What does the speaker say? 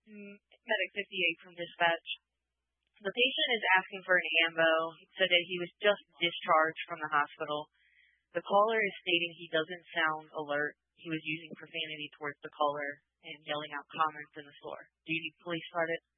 Medic 58 from dispatch. The patient is asking for an AMBO. He said that he was just discharged from the hospital. The caller is stating he doesn't sound alert. He was using profanity towards the caller and yelling out comments in the store. Do you need police credit?